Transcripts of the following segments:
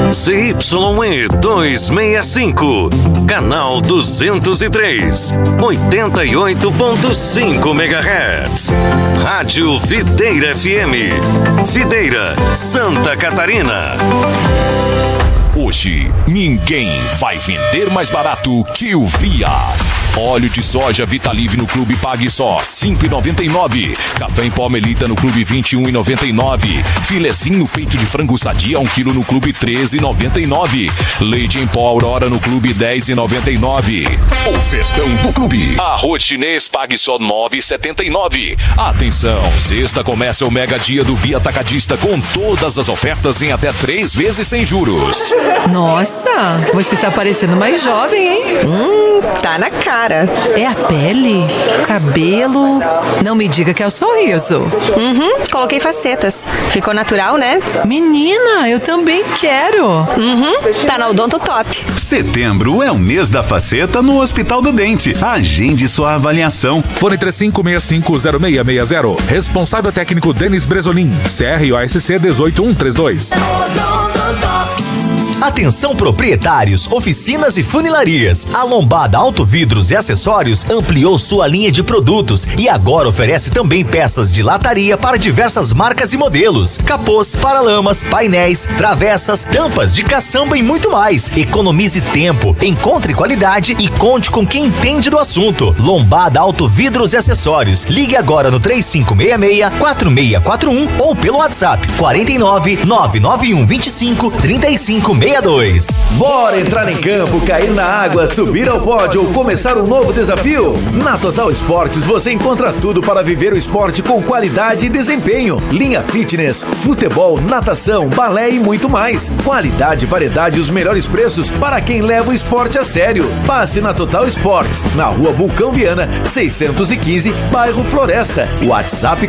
ZYE 265, canal 203, 88.5 MHz. Rádio Videira FM, Videira, Santa Catarina. Hoje, ninguém vai vender mais barato que o Via. Óleo de soja Vitalive no Clube pague só R$ 5,99. Café em pó Melita no Clube R$ 21,99. Filezinho peito de frango sadia 1 kg no Clube R$ 13,99. Leite em pó Aurora no Clube R$ 10,99. O festão do Clube. Arroz chinês pague só R$ 9,79. Atenção, sexta começa o mega dia do Via Atacadista com todas as ofertas em até 3 vezes sem juros. Nossa, você tá parecendo mais jovem, hein? Tá na cara. É a pele? Cabelo? Não me diga que é o sorriso. Coloquei facetas. Ficou natural, né? Menina, eu também quero. Tá na Odonto Top. Setembro é o mês da faceta no Hospital do Dente. Agende sua avaliação. Fone 35650660. Responsável técnico Denis Bresolim. CROSC 18132. Atenção proprietários, oficinas e funilarias. A Lombada Auto Vidros e Acessórios ampliou sua linha de produtos e agora oferece também peças de lataria para diversas marcas e modelos. Capôs, paralamas, painéis, travessas, tampas de caçamba e muito mais. Economize tempo, encontre qualidade e conte com quem entende do assunto. Lombada Auto Vidros e Acessórios. Ligue agora no 3566-4641 ou pelo WhatsApp 49-99125-3562. Bora entrar em campo, cair na água, subir ao pódio ou começar um novo desafio? Na Total Esportes você encontra tudo para viver o esporte com qualidade e desempenho. Linha fitness, futebol, natação, balé e muito mais. Qualidade, variedade e os melhores preços para quem leva o esporte a sério. Passe na Total Esportes, na Rua Vulcão Viana, 615, bairro Floresta. WhatsApp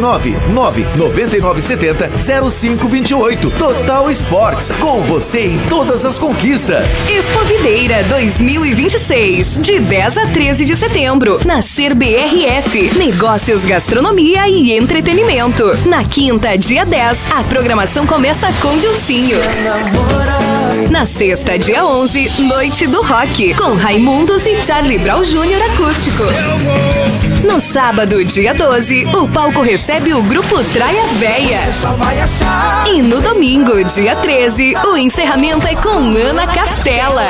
49-99970-0528. Total Esportes, com você em todas as conquistas. Expo Videira 2026, de 10 a 13 de setembro, na Ser BRF, Negócios, Gastronomia e Entretenimento. Na quinta, dia 10, a programação começa com Dilcinho. Na sexta, dia 11, Noite do Rock, com Raimundos e Charlie Brown Jr. acústico. No sábado, dia 12, o palco recebe o grupo Traia Véia. E no domingo, dia 13, o encerramento é com Ana Castela.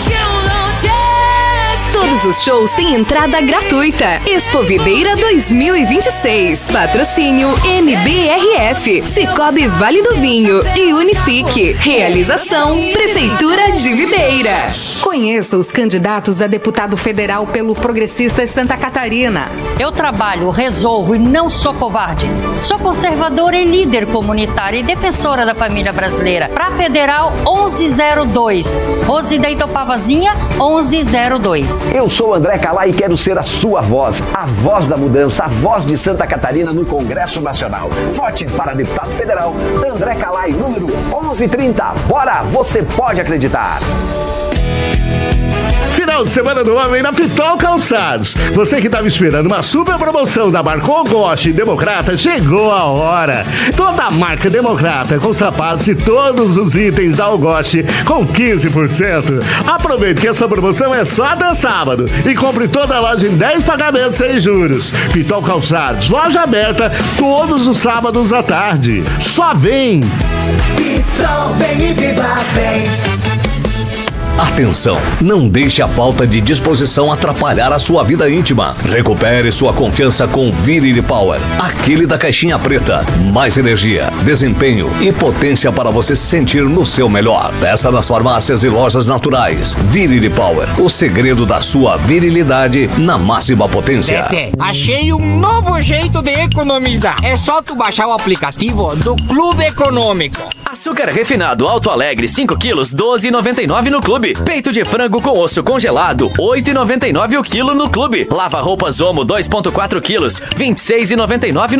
Todos os shows têm entrada gratuita. Expo Videira 2026. Patrocínio MBRF, Cicobi Vale do Vinho e Unifique. Realização Prefeitura de Videira. Conheça os candidatos a deputado federal pelo Progressistas Santa Catarina. Eu trabalho, resolvo e não sou covarde. Sou conservadora e líder comunitária e defensora da família brasileira. Pra Federal 1102. Rosida Itopavazinha 1102. Eu sou André Calai e quero ser a sua voz, a voz da mudança, a voz de Santa Catarina no Congresso Nacional. Vote para deputado federal André Calai, número 1130. Bora, você pode acreditar. Final de semana do homem na Pitol Calçados. Você que estava esperando uma super promoção da marca Ogoste e Democrata, chegou a hora. Toda a marca Democrata com sapatos e todos os itens da Ogoste com 15%. Aproveite que essa promoção é só até sábado e compre toda a loja em 10 pagamentos sem juros. Pitol Calçados, loja aberta todos os sábados à tarde. Só vem! Pitol, vem e viva bem! Atenção, não deixe a falta de disposição atrapalhar a sua vida íntima. Recupere sua confiança com Virility Power, aquele da caixinha preta. Mais energia, desempenho e potência para você se sentir no seu melhor. Peça nas farmácias e lojas naturais. Virility Power, o segredo da sua virilidade na máxima potência. Pepe, achei um novo jeito de economizar. É só tu baixar o aplicativo do Clube Econômico. Açúcar refinado Alto Alegre 5 quilos, 12,99 no Clube. Peito de frango com osso congelado, 8,99 o quilo no Clube. Lava roupas Omo 2,4 quilos, 26,99